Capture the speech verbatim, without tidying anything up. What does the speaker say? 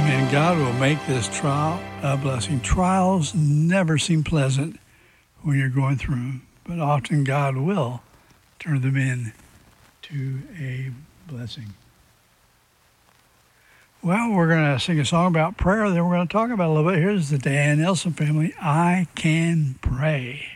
Amen. God will make this trial a blessing. Trials never seem pleasant when you're going through them, but often God will turn them into a blessing. Well, we're going to sing a song about prayer, then we're going to talk about it a little bit. Here's the Dan Nelson family, I Can Pray.